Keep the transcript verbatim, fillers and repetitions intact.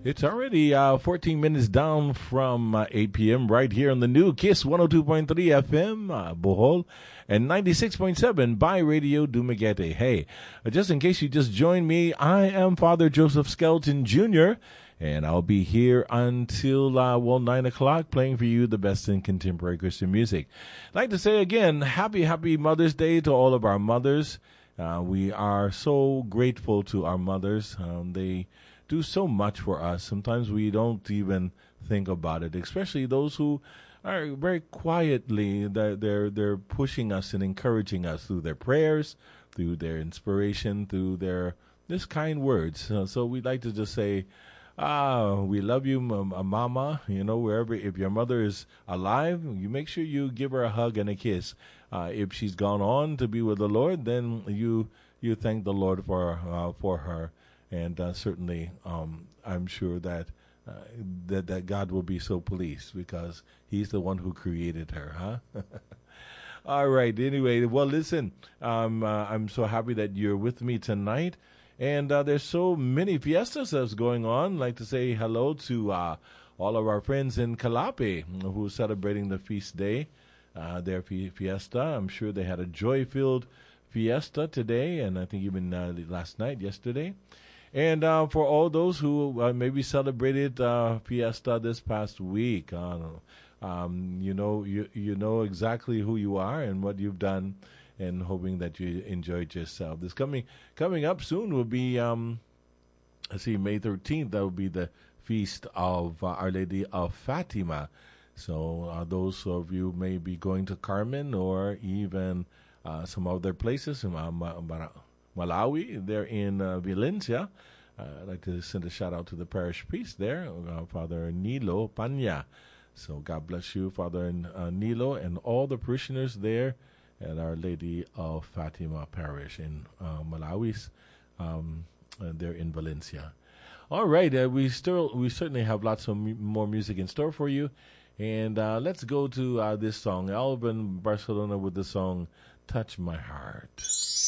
It's already uh, fourteen minutes down from uh, eight p.m. right here on the new KISS one oh two point three F M, uh, Bohol, and ninety-six point seven by Radio Dumaguete. Hey, uh, just in case you just joined me, I am Father Joseph Skelton Junior, and I'll be here until, uh, well, nine o'clock playing for you the best in contemporary Christian music. I'd like to say again, happy, happy Mother's Day to all of our mothers. Uh, we are so grateful to our mothers. Um, they do so much for us. Sometimes we don't even think about it, especially those who are very quietly, they're, they're, they're pushing us and encouraging us through their prayers, through their inspiration, through their just kind words. Uh, so we'd like to just say, ah, we love you, m- mama. You know, wherever, if your mother is alive, you make sure you give her a hug and a kiss. Uh, if she's gone on to be with the Lord, then you you thank the Lord for uh, for her. And uh, certainly, um, I'm sure that, uh, that that God will be so pleased because He's the one who created her, huh? All right. Anyway, well, listen, um, uh, I'm so happy that you're with me tonight. And uh, there's so many fiestas that's going on. I'd like to say hello to uh, all of our friends in Calape who are celebrating the feast day, uh, their fiesta. I'm sure they had a joy-filled fiesta today, and I think even uh, last night, yesterday. And uh, for all those who uh, maybe celebrated uh, Fiesta this past week, uh, um, you know, you you know exactly who you are and what you've done, and hoping that you enjoyed yourself. This coming coming up soon will be, um, let's see, May thirteenth. That will be the feast of uh, Our Lady of Fatima. So uh, those of you may be going to Carmen or even uh, some other places. Um, Malawi, they're in uh, Valencia. Uh, I'd like to send a shout out to the parish priest there, uh, Father Nilo Panya. So God bless you, Father uh, Nilo, and all the parishioners there at Our Lady of Fatima Parish in uh, Malawi. Um, they're in Valencia. All right, uh, we still we certainly have lots of m- more music in store for you, and uh, let's go to uh, this song, Alvin Barcelona, with the song "Touch My Heart."